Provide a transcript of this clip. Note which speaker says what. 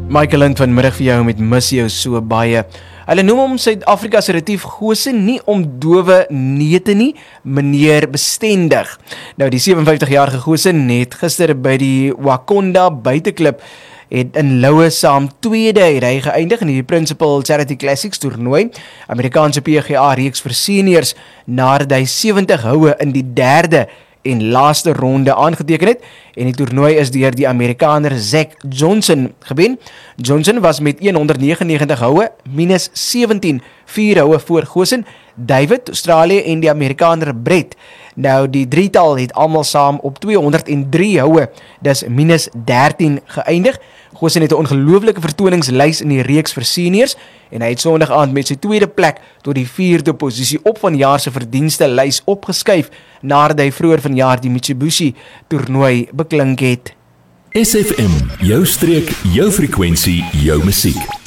Speaker 1: Michael Lind vanmiddag vir jou met mis jou so baie. Hulle noem hom Suid-Afrika se Retief Goosen, nie om dowe neute nie, meneer bestendig. Nou die 57-jarige Goosen het gister by die Wakonda buiteklub het in Loue saam tweede het hy geëindig in die Principal Charity Classics toernooi, Amerikaanse PGA reeks vir seniors, nadat hy 70 houe in die derde en laaste ronde aangeteken het, en die toernooi is deur die Amerikaner Zach Johnson gewen. Johnson was met 199 houe, minus 17, 4 houe voor Goosen, David, Australië en die Amerikaner Brett. Nou die drietal het almal saam op 203 houe, dis minus 13 geëindig. Goosen het 'n ongelooflike vertoningslys in die reeks vir seniors, en hy het Sondag aand met sy tweede plek tot die 4de posisie op vanjaar se verdienste lys opgeskuif, nadat hy vroeër vanjaar die Mitsubishi toernooi beklink het.
Speaker 2: SFM, jou streek, jou frekwensie, jou musiek.